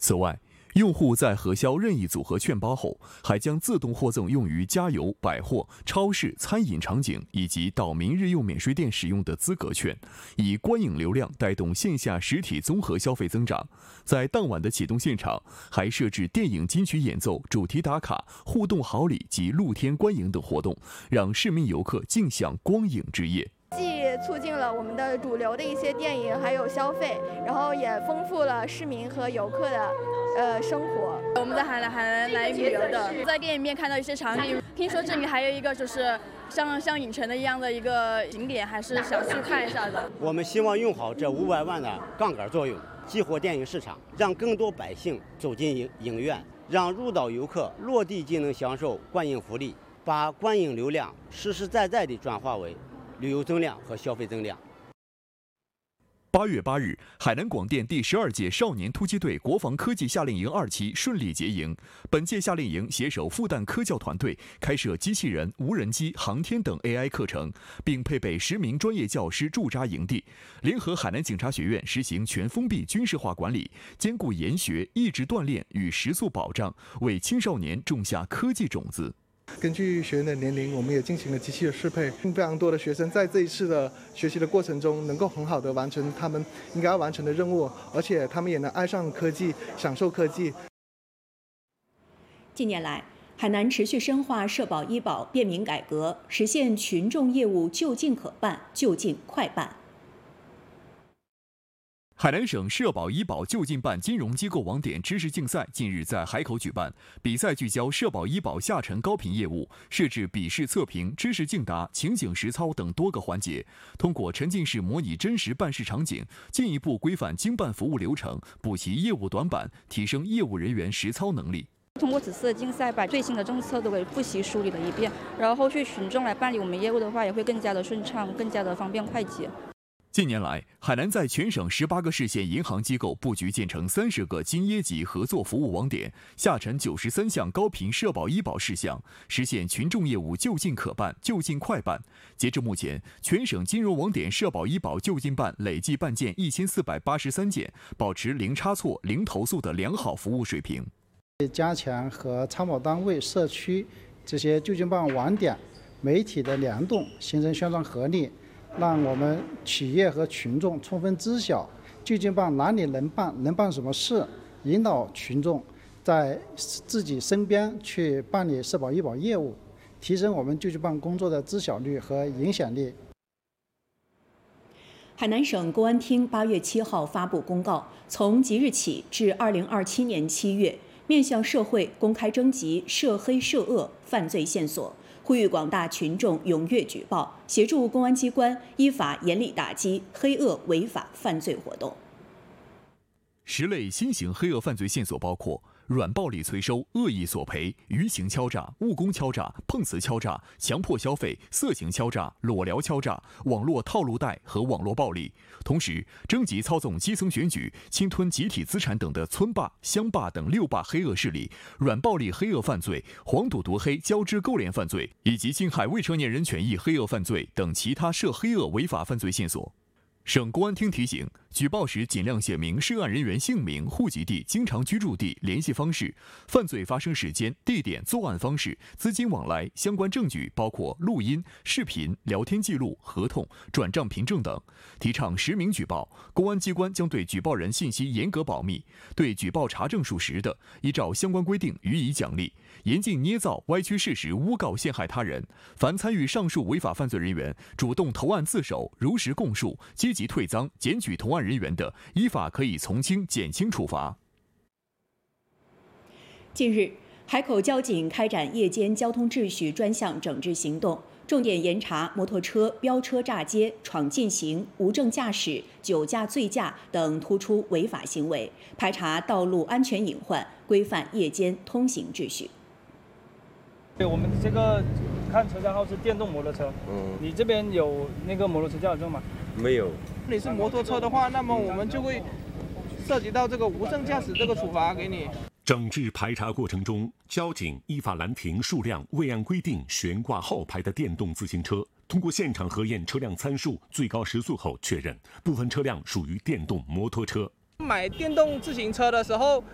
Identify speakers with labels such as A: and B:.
A: 此外，用户在核销任意组合券包后，还将自动获赠用于加油、百货、超市、餐饮场景以及岛民日用免税店使用的资格券，以观影流量带动线下实体综合消费增长。在当晚的启动现场，还设置电影金曲演奏、主题打卡、互动好礼及露天观影等活动，让市民游客尽享光影之夜。
B: 既促进了我们的主流的一些电影还有消费，然后也丰富了市民和游客的生活。
C: 我们在海南来旅游的，在电影院看到一些场景，听说这里还有一个就是像影城的一样的一个景点，还是想去看一下的。
D: 我们希望用好这500万的杠杆作用，激活电影市场，让更多百姓走进影院，让入岛游客落地即能享受观影福利，把观影流量实实在在地转化为旅游增量和消费增量。
A: 8月8日，海南广电第12届少年突击队国防科技夏令营2期顺利结营。本届夏令营携手复旦科教团队开设机器人、无人机、航天等 AI 课程，并配备10名专业教师驻扎营地，联合海南警察学院实行全封闭军事化管理，兼顾研学、意志锻炼与食宿保障，为青少年种下科技种子。
E: 根据学员的年龄，我们也进行了机器的适配，非常多的学生在这一次的学习的过程中，能够很好的完成他们应该要完成的任务，而且他们也能爱上科技，享受科技。
F: 近年来，海南持续深化社保医保便民改革，实现群众业务就近可办、就近快办。
A: 海南省社保医保就近办金融机构网点知识竞赛近日在海口举办，比赛聚焦社保医保下沉高频业务，设置笔试测评、知识竞答、情景实操等多个环节，通过沉浸式模拟真实办事场景，进一步规范经办服务流程，补齐业务短板，提升业务人员实操能力。
G: 通过此次的竞赛，把最新的政策都给复习梳理了一遍，然后后续群众来办理我们业务的话，也会更加的顺畅，更加的方便快捷。
A: 近年来，海南在全省18个市县银行机构布局建成30个金椰级合作服务网点，下沉93项高频社保医保事项，实现群众业务就近可办、就近快办。截至目前，全省金融网点社保医保就近办累计办件1483件，保持零差错、零投诉的良好服务水平。
H: 加强和参保单位、社区这些就近办网点、媒体的联动，形成宣传合力。让我们企业和群众充分知晓就近办哪里能办什么事，引导群众在自己身边去办理社保医保业务，提升我们就近办工作的知晓率和影响力。
F: 海南省公安厅8月7号发布公告，从即日起至2027年7月，面向社会公开征集涉黑涉恶犯罪线索，呼吁广大群众踊跃举报，协助公安机关依法严厉打击黑恶违法犯罪活动。
A: 10类新型黑恶犯罪线索包括软暴力催收、恶意索赔、鱼形敲诈、务工敲诈、碰瓷敲诈、强迫消费、色情敲诈、裸聊敲诈、网络套路贷和网络暴力。同时，征集操纵基层选举、侵吞集体资产等的村霸、乡霸等6霸黑恶势力、软暴力黑恶犯罪、黄赌毒黑交织勾连犯罪以及侵害未成年人权益黑恶犯罪等其他涉黑恶违法犯罪线索。省公安厅提醒，举报时尽量写明涉案人员姓名、户籍地、经常居住地、联系方式、犯罪发生时间、地点、作案方式、资金往来、相关证据，包括录音、视频、聊天记录、合同、转账凭证等。提倡实名举报，公安机关将对举报人信息严格保密，对举报查证属实的，依照相关规定予以奖励，严禁捏造、歪曲事实、诬告陷害他人。凡参与上述违法犯罪人员主动投案自首、如实供述、积极退赃、检举同案人员的，依法可以从轻减轻处罚。
F: 近日，海口交警开展夜间交通秩序专项整治行动，重点严查摩托车飙车炸街、闯禁行、无证驾驶、酒驾醉驾等突出违法行为，排查道路安全隐患，规范夜间通行秩序。
I: 对，我们这个看车架号是电动摩托车。你这边有那个摩托车驾驶证吗？
J: 没有。
K: 你是摩托车的话，那么我们就会涉及到这个无证驾驶这个处罚给你。
L: 整治排查过程中，交警依法拦停数辆未按规定悬挂号牌的电动自行车，通过现场核验车辆参数、最高时速后确认，部分车辆属于电动摩托车。
K: 买电动自行车的时候，